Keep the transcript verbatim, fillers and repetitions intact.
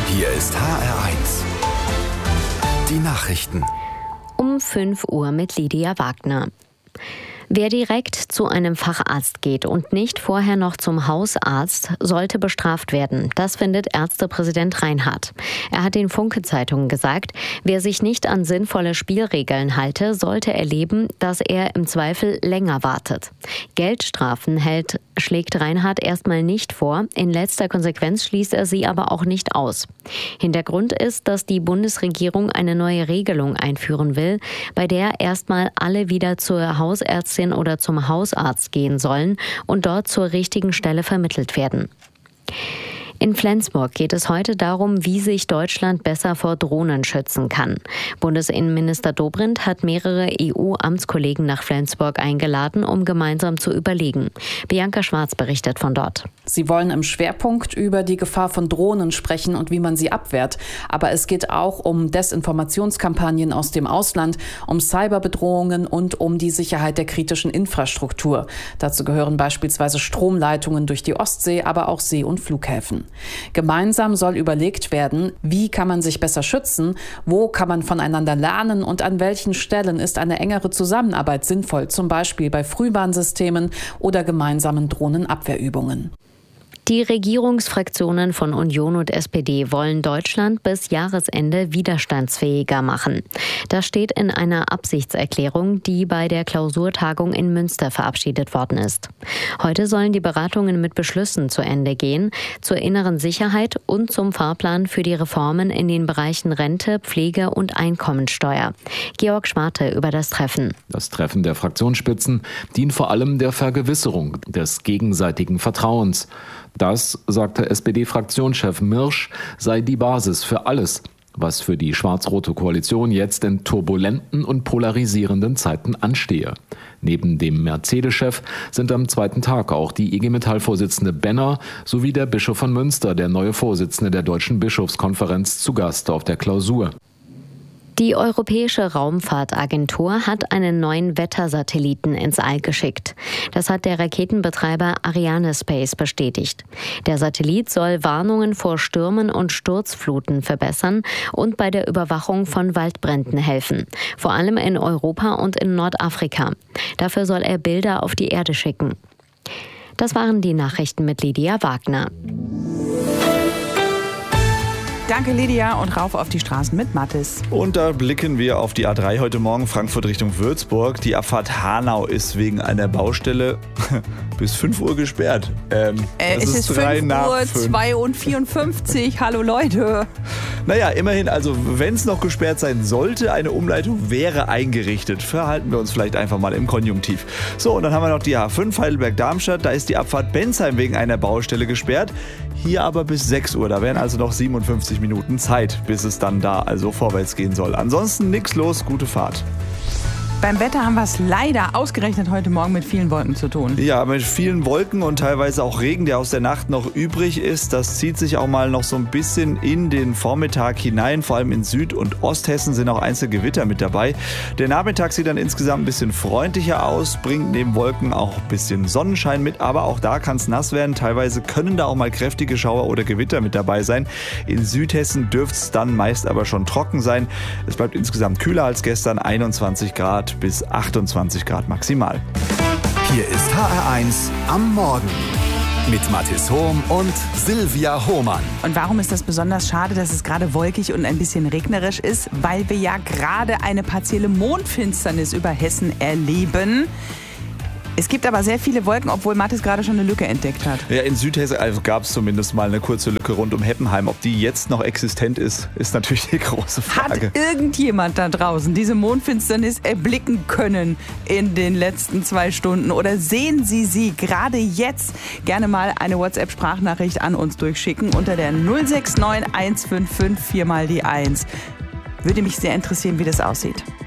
Hier ist H R eins. Die Nachrichten. Um fünf Uhr mit Lydia Wagner. Wer direkt zu einem Facharzt geht und nicht vorher noch zum Hausarzt, sollte bestraft werden. Das findet Ärztepräsident Reinhardt. Er hat den Funke-Zeitungen gesagt, wer sich nicht an sinnvolle Spielregeln halte, sollte erleben, dass er im Zweifel länger wartet. Geldstrafen hält, schlägt Reinhardt erstmal nicht vor. In letzter Konsequenz schließt er sie aber auch nicht aus. Hintergrund ist, dass die Bundesregierung eine neue Regelung einführen will, bei der erstmal alle wieder zur Hausärztin oder zum Hausarzt gehen sollen und dort zur richtigen Stelle vermittelt werden. In Flensburg geht es heute darum, wie sich Deutschland besser vor Drohnen schützen kann. Bundesinnenminister Dobrindt hat mehrere E U-Amtskollegen nach Flensburg eingeladen, um gemeinsam zu überlegen. Bianca Schwarz berichtet von dort. Sie wollen im Schwerpunkt über die Gefahr von Drohnen sprechen und wie man sie abwehrt. Aber es geht auch um Desinformationskampagnen aus dem Ausland, um Cyberbedrohungen und um die Sicherheit der kritischen Infrastruktur. Dazu gehören beispielsweise Stromleitungen durch die Ostsee, aber auch See- und Flughäfen. Gemeinsam soll überlegt werden, wie kann man sich besser schützen, wo kann man voneinander lernen und an welchen Stellen ist eine engere Zusammenarbeit sinnvoll, zum Beispiel bei Frühwarnsystemen oder gemeinsamen Drohnenabwehrübungen. Die Regierungsfraktionen von Union und S P D wollen Deutschland bis Jahresende widerstandsfähiger machen. Das steht in einer Absichtserklärung, die bei der Klausurtagung in Münster verabschiedet worden ist. Heute sollen die Beratungen mit Beschlüssen zu Ende gehen, zur inneren Sicherheit und zum Fahrplan für die Reformen in den Bereichen Rente, Pflege und Einkommensteuer. Georg Schwarte über das Treffen. Das Treffen der Fraktionsspitzen dient vor allem der Vergewisserung des gegenseitigen Vertrauens. Das, sagte S P D-Fraktionschef Mirsch, sei die Basis für alles, was für die schwarz-rote Koalition jetzt in turbulenten und polarisierenden Zeiten anstehe. Neben dem Mercedes-Chef sind am zweiten Tag auch die I G Metall-Vorsitzende Benner sowie der Bischof von Münster, der neue Vorsitzende der Deutschen Bischofskonferenz, zu Gast auf der Klausur. Die Europäische Raumfahrtagentur hat einen neuen Wettersatelliten ins All geschickt. Das hat der Raketenbetreiber Arianespace bestätigt. Der Satellit soll Warnungen vor Stürmen und Sturzfluten verbessern und bei der Überwachung von Waldbränden helfen. Vor allem in Europa und in Nordafrika. Dafür soll er Bilder auf die Erde schicken. Das waren die Nachrichten mit Lydia Wagner. Danke, Lydia, und rauf auf die Straßen mit Mathis. Und da blicken wir auf die A drei heute Morgen, Frankfurt Richtung Würzburg. Die Abfahrt Hanau ist wegen einer Baustelle bis fünf Uhr gesperrt. Ähm, äh, es, es ist, ist fünf Uhr zwei und vierundfünfzig. Hallo Leute. Naja, immerhin, also wenn es noch gesperrt sein sollte, eine Umleitung wäre eingerichtet. Verhalten wir uns vielleicht einfach mal im Konjunktiv. So, und dann haben wir noch die A fünf Heidelberg-Darmstadt. Da ist die Abfahrt Bensheim wegen einer Baustelle gesperrt. Hier aber bis sechs Uhr. Da wären also noch siebenundfünfzig Minuten Zeit, bis es dann da also vorwärts gehen soll. Ansonsten nichts los, gute Fahrt. Beim Wetter haben wir es leider ausgerechnet heute Morgen mit vielen Wolken zu tun. Ja, mit vielen Wolken und teilweise auch Regen, der aus der Nacht noch übrig ist. Das zieht sich auch mal noch so ein bisschen in den Vormittag hinein. Vor allem in Süd- und Osthessen sind auch einzelne Gewitter mit dabei. Der Nachmittag sieht dann insgesamt ein bisschen freundlicher aus, bringt neben Wolken auch ein bisschen Sonnenschein mit. Aber auch da kann es nass werden. Teilweise können da auch mal kräftige Schauer oder Gewitter mit dabei sein. In Südhessen dürfte es dann meist aber schon trocken sein. Es bleibt insgesamt kühler als gestern, einundzwanzig Grad bis achtundzwanzig Grad maximal. Hier ist H R eins am Morgen mit Mathis Hohm und Silvia Hohmann. Und warum ist das besonders schade, dass es gerade wolkig und ein bisschen regnerisch ist? Weil wir ja gerade eine partielle Mondfinsternis über Hessen erleben. Es gibt aber sehr viele Wolken, obwohl Mathis gerade schon eine Lücke entdeckt hat. Ja, in Südhessen also gab es zumindest mal eine kurze Lücke rund um Heppenheim. Ob die jetzt noch existent ist, ist natürlich die große Frage. Hat irgendjemand da draußen diese Mondfinsternis erblicken können in den letzten zwei Stunden? Oder sehen Sie sie gerade jetzt? Gerne mal eine WhatsApp-Sprachnachricht an uns durchschicken unter der null sechs neun eins fünf fünf vier mal die eins. Würde mich sehr interessieren, wie das aussieht.